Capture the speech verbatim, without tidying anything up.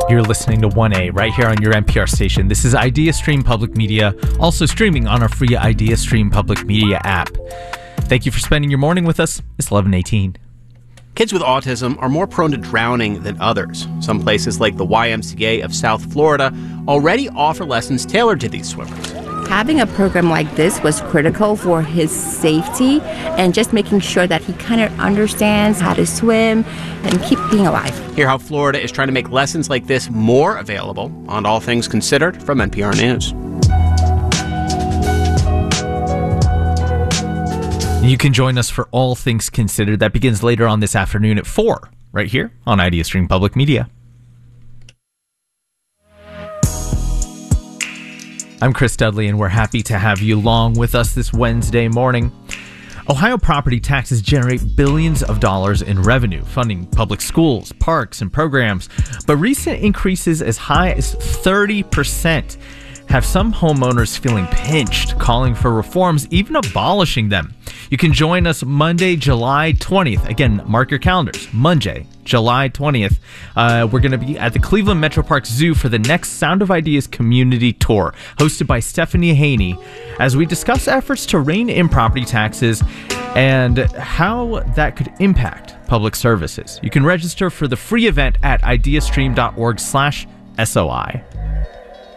You're listening to one A right here on your N P R station. This is IdeaStream Public Media, also streaming on our free IdeaStream Public Media app. Thank you for spending your morning with us. It's eleven eighteen. Kids with autism are more prone to drowning than others. Some places like the Y M C A of South Florida already offer lessons tailored to these swimmers. Having a program like this was critical for his safety and just making sure that he kind of understands how to swim and keep being alive. Hear how Florida is trying to make lessons like this more available on All Things Considered from N P R News. You can join us for All Things Considered. That begins later on this afternoon at four, right here on IdeaStream Public Media. I'm Chris Dudley, and we're happy to have you along with us this Wednesday morning. Ohio property taxes generate billions of dollars in revenue, funding public schools, parks, and programs. But recent increases as high as thirty percent have some homeowners feeling pinched, calling for reforms, even abolishing them. You can join us Monday, July twentieth. Again, mark your calendars. Monday, July twentieth. Uh, we're going to be at the Cleveland Metro Park Zoo for the next Sound of Ideas community tour, hosted by Stephanie Haney, as we discuss efforts to rein in property taxes and how that could impact public services. You can register for the free event at ideastream dot org slash S O I.